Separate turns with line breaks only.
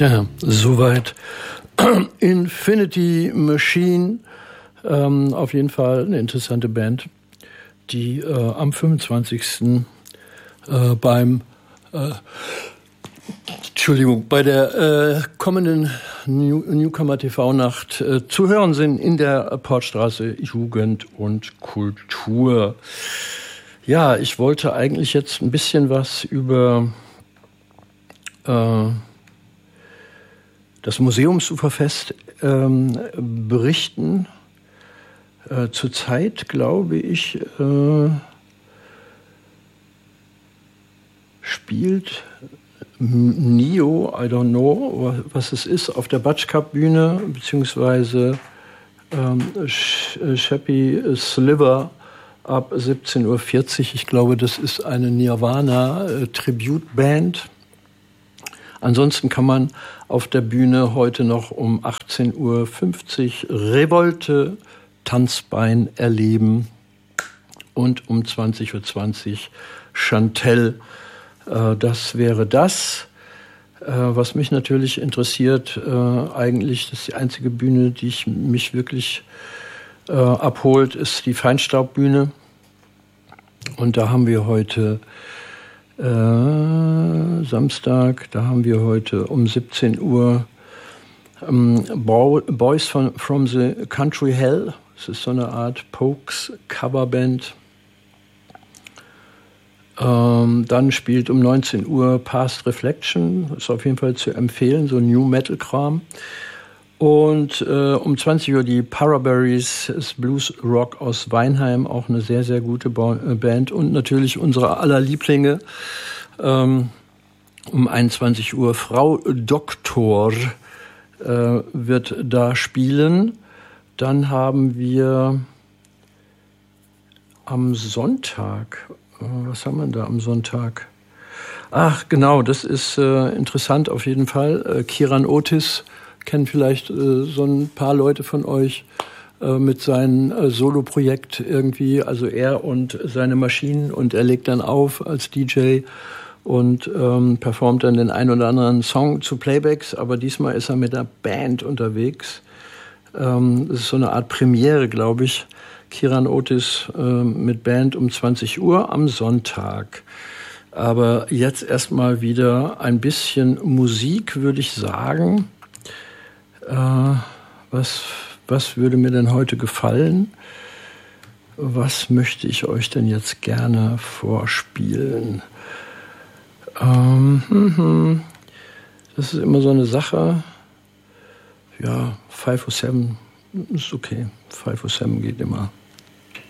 Tja, soweit Infinity Machine. Auf jeden Fall eine interessante Band, die am 25. Bei der kommenden Newcomer TV-Nacht zu hören sind in der Portstraße Jugend und Kultur. Ja, ich wollte eigentlich jetzt ein bisschen was über das Museumsuferfest berichten. Zurzeit, glaube ich, spielt Nio, I don't know, was es ist, auf der Batschkap-Bühne, beziehungsweise Shappy Sliver ab 17.40 Uhr. Ich glaube, das ist eine Nirvana-Tribute-Band. Ansonsten kann man auf der Bühne heute noch um 18.50 Uhr Revolte, Tanzbein erleben und um 20.20 Uhr Chantelle. Das wäre das. Was mich natürlich interessiert, eigentlich, das ist die einzige Bühne, die mich wirklich abholt, ist die Feinstaubbühne. Und da haben wir heute Samstag, da haben wir heute um 17 Uhr Boys from the Country Hell. Das ist so eine Art Pokes-Coverband. Dann spielt um 19 Uhr Past Reflection, ist auf jeden Fall zu empfehlen, so New Metal Kram. Und um 20 Uhr die Paraberries, ist Blues Rock aus Weinheim, auch eine sehr, sehr gute Band. Und natürlich unsere aller Lieblinge, um 21 Uhr Frau Doktor wird da spielen. Dann haben wir am Sonntag, was haben wir da am Sonntag? Ach, genau, das ist interessant auf jeden Fall. Kieran Otis kennen vielleicht so ein paar Leute von euch mit seinem Solo-Projekt irgendwie. Also er und seine Maschinen, und er legt dann auf als DJ und performt dann den einen oder anderen Song zu Playbacks. Aber diesmal ist er mit einer Band unterwegs. Das ist so eine Art Premiere, glaube ich. Kieran Otis mit Band um 20 Uhr am Sonntag. Aber jetzt erstmal wieder ein bisschen Musik, würde ich sagen. Was würde mir denn heute gefallen? Was möchte ich euch denn jetzt gerne vorspielen? Das ist immer so eine Sache. Ja, 507 ist okay. 507 geht immer.